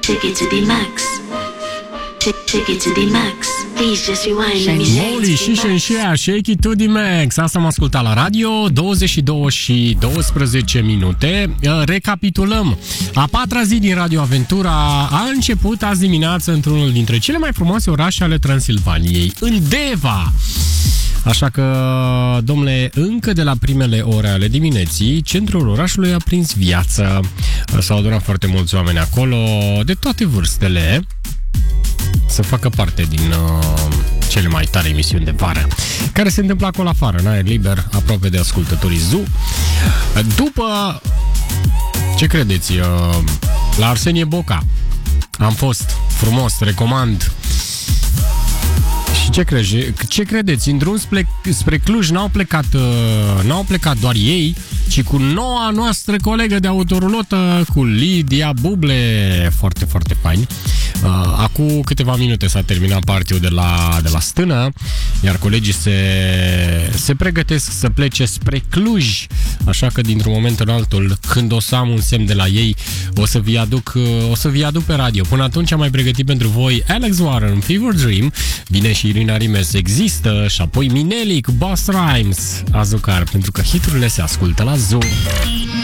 Shake it to the max. Shake it to the max. Please just rewind. Let me Molly și Shenshea, Shake it to the max. Asta am ascultat la radio, 22 și 12 minute. Recapitulăm. A patra zi din Radio Aventura a început azi dimineață într-unul dintre cele mai frumoase orașe ale Transilvaniei, în Deva. Așa că, domnule, încă de la primele ore ale dimineții, centrul orașului a prins viață. S-au adunat foarte mulți oameni acolo, de toate vârstele, să facă parte din cele mai tare emisiuni de vară, care se întâmplă acolo afară, în aer liber, aproape de ascultătorii Zoo. După, ce credeți, la Arsenie Boca am fost, frumos, recomand. Și ce credeți? În drum spre Cluj n-au plecat doar ei, ci cu noua noastră colegă de autorulotă, cu Lidia Buble. Foarte, foarte fain. Acum câteva minute s-a terminat partiul de la Stână, iar colegii se pregătesc să plece spre Cluj. Așa că dintr-un moment în altul, când o să am un semn de la ei, o să vi aduc pe radio. Până atunci am mai pregătit pentru voi Alex Warren, Fever Dream, bine și Irina Rimes, Există, și apoi Mineli cu Boss Rhymes, Azucar, pentru că hiturile se ascultă la Zoo.